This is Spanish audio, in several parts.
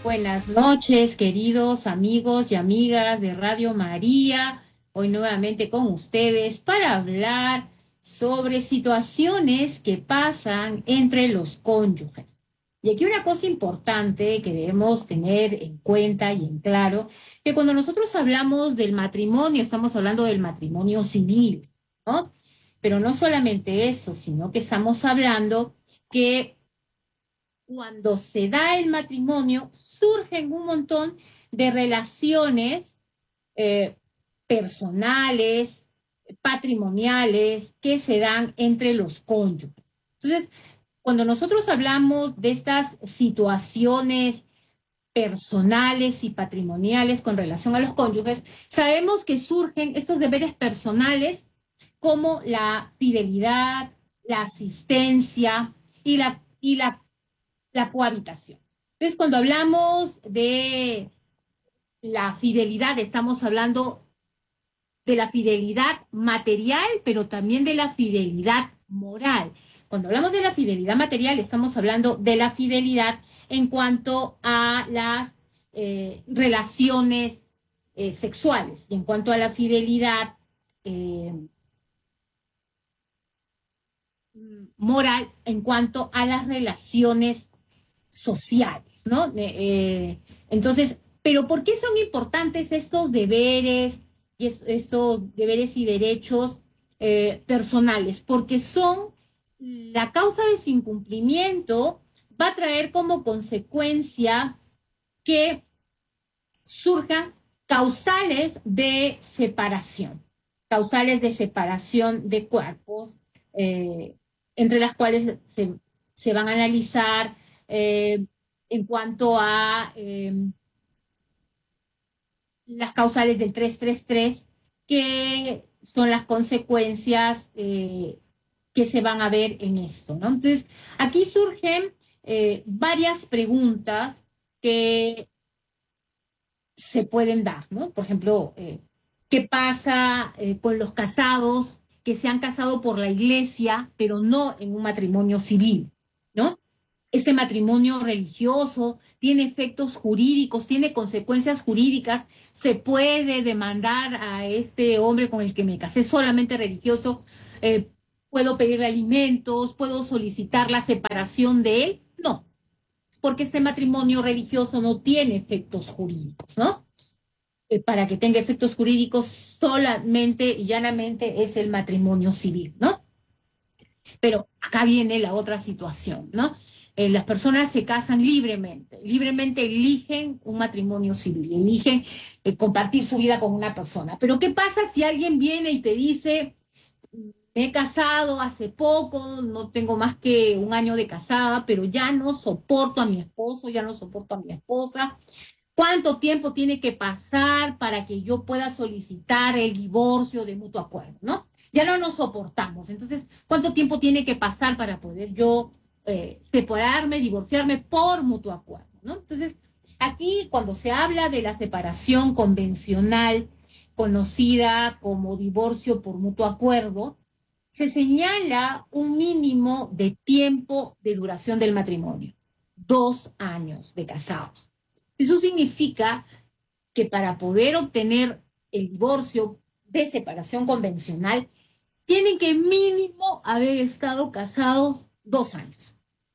Buenas noches, queridos amigos y amigas de Radio María. Hoy nuevamente con ustedes para hablar sobre situaciones que pasan entre los cónyuges. Y aquí una cosa importante que debemos tener en cuenta y en claro, que cuando nosotros hablamos del matrimonio, estamos hablando del matrimonio civil, ¿no? Pero no solamente eso, sino que estamos hablando que cuando se da el matrimonio, surgen un montón de relaciones eh, personales, patrimoniales, que se dan entre los cónyuges. Entonces, cuando nosotros hablamos de estas situaciones personales y patrimoniales con relación a los cónyuges, sabemos que surgen estos deberes personales como la fidelidad, la asistencia y la cohabitación. Entonces, cuando hablamos de la fidelidad, estamos hablando de la fidelidad material, pero también de la fidelidad moral. Cuando hablamos de la fidelidad material, estamos hablando de la fidelidad en cuanto a las relaciones sexuales y en cuanto a la fidelidad eh, moral en cuanto a las relaciones sociales, ¿no? Entonces, pero ¿por qué son importantes estos deberes y estos deberes y derechos personales? Porque son la causa de su incumplimiento va a traer como consecuencia que surjan causales de separación de cuerpos, eh, entre las cuales se van a analizar eh, en cuanto a las causales del 333, que son las consecuencias que se van a ver en esto, ¿no? Entonces, aquí surgen varias preguntas que se pueden dar, ¿no? Por ejemplo, ¿qué pasa con los casados que se han casado por la iglesia, pero no en un matrimonio civil, ¿no? Este matrimonio religioso tiene efectos jurídicos, tiene consecuencias jurídicas, se puede demandar a este hombre con el que me casé solamente religioso, eh, puedo pedirle alimentos, puedo solicitar la separación de él, no, porque este matrimonio religioso no tiene efectos jurídicos, ¿no? Para que tenga efectos jurídicos solamente y llanamente es el matrimonio civil, ¿no? Pero acá viene la otra situación, ¿no? Las personas se casan libremente eligen un matrimonio civil, eligen compartir su vida con una persona. Pero ¿qué pasa si alguien viene y te dice, me he casado hace poco, no tengo más que un año de casada, pero ya no soporto a mi esposo, ya no soporto a mi esposa? ¿Cuánto tiempo tiene que pasar para que yo pueda solicitar el divorcio de mutuo acuerdo, ¿no? Ya no nos soportamos. Entonces, ¿cuánto tiempo tiene que pasar para poder yo separarme, divorciarme por mutuo acuerdo, ¿no? Entonces, aquí cuando se habla de la separación convencional, conocida como divorcio por mutuo acuerdo, se señala un mínimo de tiempo de duración del matrimonio, 2 años de casados. Eso significa que para poder obtener el divorcio de separación convencional, tienen que mínimo haber estado casados 2 años.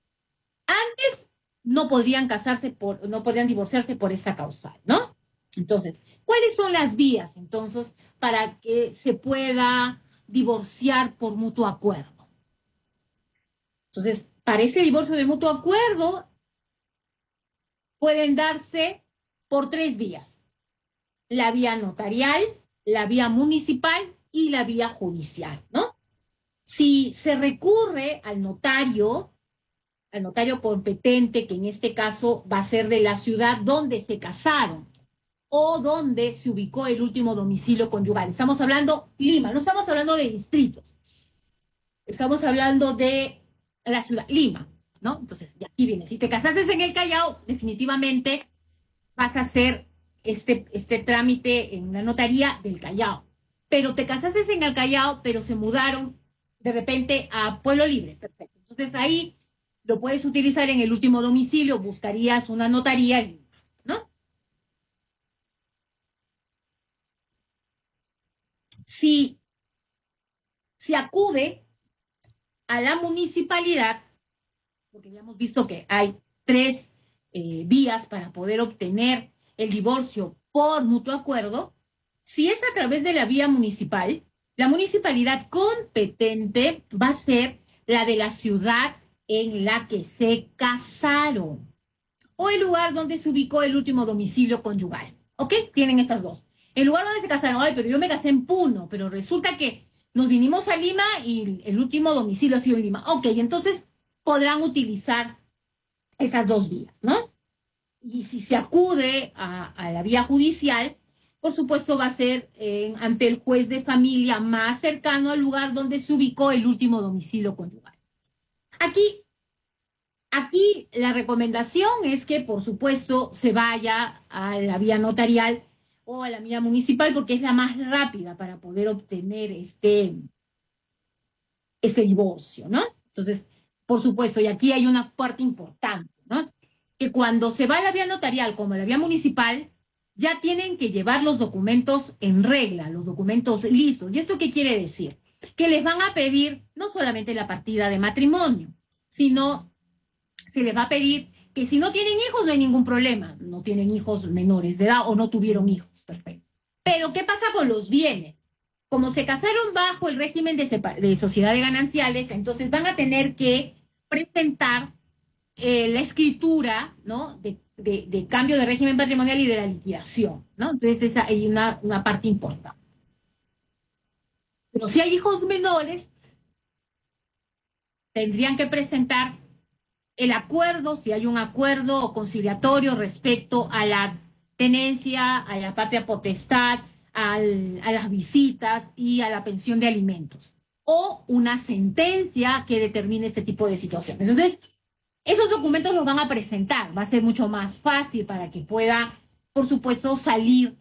No podrían divorciarse por esta causal, ¿no? Entonces, ¿cuáles son las vías entonces para que se pueda divorciar por mutuo acuerdo? Entonces, para ese divorcio de mutuo acuerdo pueden darse por 3 vías: la vía notarial, la vía municipal y la vía judicial, ¿no? Si se recurre al notario competente, que en este caso va a ser de la ciudad donde se casaron o donde se ubicó el último domicilio conyugal. Estamos hablando Lima, no estamos hablando de distritos, estamos hablando de la ciudad Lima, ¿no? Entonces, y aquí viene, si te casaste en el Callao, definitivamente vas a hacer este trámite en una notaría del Callao. Pero te casaste en el Callao, pero se mudaron de repente a Pueblo Libre. Perfecto. Entonces ahí lo puedes utilizar en el último domicilio, buscarías una notaría. Si, si acude a la municipalidad, porque ya hemos visto que hay tres vías para poder obtener el divorcio por mutuo acuerdo, si es a través de la vía municipal, la municipalidad competente va a ser la de la ciudad en la que se casaron o el lugar donde se ubicó el último domicilio conyugal. ¿Ok? Tienen estas dos. El lugar donde se casaron, ay, pero yo me casé en Puno, pero resulta que nos vinimos a Lima y el último domicilio ha sido en Lima. Ok, entonces podrán utilizar esas dos vías, ¿no? Y si se acude a la vía judicial, por supuesto va a ser ante el juez de familia más cercano al lugar donde se ubicó el último domicilio conyugal. Aquí la recomendación es que, por supuesto, se vaya a la vía notarial o a la vía municipal porque es la más rápida para poder obtener este divorcio, ¿no? Entonces, por supuesto, y aquí hay una parte importante, ¿no? Que cuando se va a la vía notarial como a la vía municipal, ya tienen que llevar los documentos en regla, los documentos listos. ¿Y esto qué quiere decir? Que les van a pedir no solamente la partida de matrimonio, sino se les va a pedir que si no tienen hijos no hay ningún problema, no tienen hijos menores de edad o no tuvieron hijos, perfecto. Pero ¿qué pasa con los bienes? Como se casaron bajo el régimen de sociedad de gananciales, entonces van a tener que presentar la escritura, ¿no? De cambio de régimen patrimonial y de la liquidación, ¿no? Entonces esa hay una parte importante. Pero si hay hijos menores, tendrían que presentar el acuerdo, si hay un acuerdo conciliatorio respecto a la tenencia, a la patria potestad, a las visitas y a la pensión de alimentos, o una sentencia que determine este tipo de situaciones. Entonces, esos documentos los van a presentar, va a ser mucho más fácil para que pueda, por supuesto, salir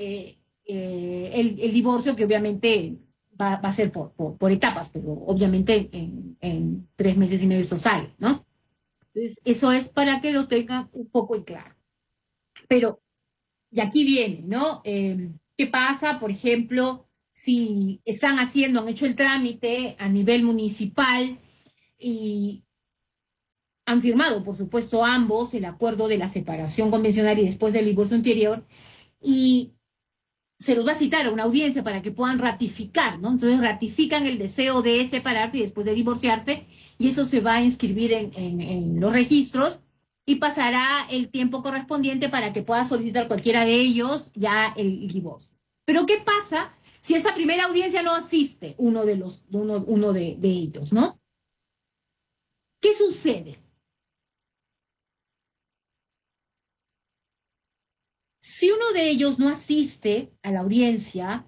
el divorcio, que obviamente va a ser por etapas, pero obviamente en 3 meses y medio esto sale, ¿no? Entonces, eso es para que lo tengan un poco en claro. Pero, y aquí viene, ¿no? ¿Qué pasa, por ejemplo, si han hecho el trámite a nivel municipal y han firmado, por supuesto, ambos el acuerdo de la separación convencional y después del divorcio anterior, y se los va a citar a una audiencia para que puedan ratificar, ¿no? Entonces ratifican el deseo de separarse y después de divorciarse, y eso se va a inscribir en los registros y pasará el tiempo correspondiente para que pueda solicitar cualquiera de ellos ya el divorcio. Pero ¿qué pasa si esa primera audiencia no asiste uno de ellos, ¿no? ¿Qué sucede? Si uno de ellos no asiste a la audiencia,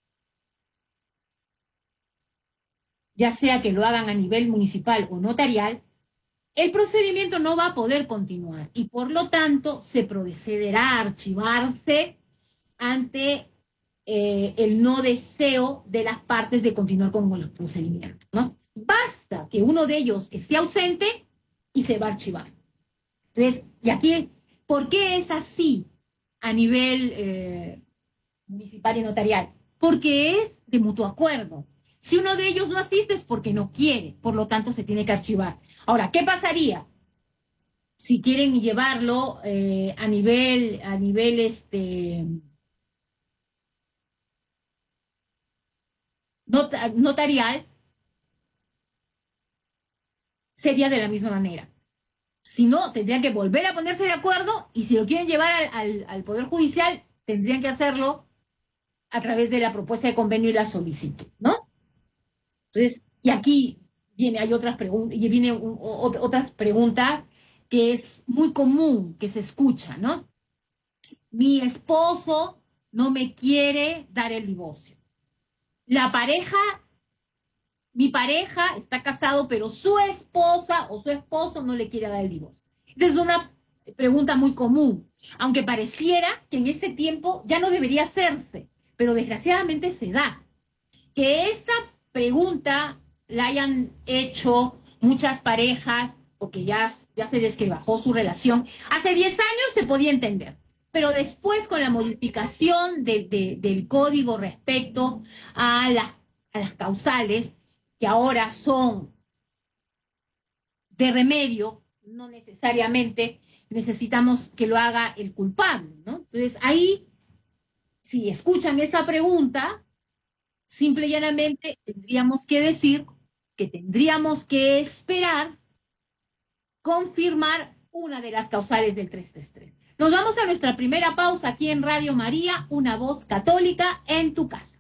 ya sea que lo hagan a nivel municipal o notarial, el procedimiento no va a poder continuar y por lo tanto se procederá a archivarse ante el no deseo de las partes de continuar con el procedimiento, ¿no? Basta que uno de ellos esté ausente y se va a archivar. Entonces, y aquí, ¿por qué es así a nivel municipal y notarial? Porque es de mutuo acuerdo. Si uno de ellos no asiste es porque no quiere, por lo tanto se tiene que archivar. Ahora, ¿qué pasaría si quieren llevarlo a nivel notarial? Sería de la misma manera. Si no, tendrían que volver a ponerse de acuerdo y si lo quieren llevar al Poder Judicial, tendrían que hacerlo a través de la propuesta de convenio y la solicitud, ¿no? Entonces, y aquí hay otras preguntas, y viene otras preguntas que es muy común que se escucha, ¿no? Mi esposo no me quiere dar el divorcio. Mi pareja está casado, pero su esposa o su esposo no le quiere dar el divorcio. Esa es una pregunta muy común, aunque pareciera que en este tiempo ya no debería hacerse, pero desgraciadamente se da. Que esta pregunta la hayan hecho muchas parejas, porque ya se desquebrajó su relación, hace 10 años se podía entender. pero después con la modificación del código respecto a las causales, que ahora son de remedio, no necesariamente necesitamos que lo haga el culpable, ¿no? Entonces ahí, si escuchan esa pregunta, simple y llanamente tendríamos que decir que tendríamos que esperar confirmar una de las causales del 333. Nos vamos a nuestra primera pausa aquí en Radio María, una voz católica en tu casa.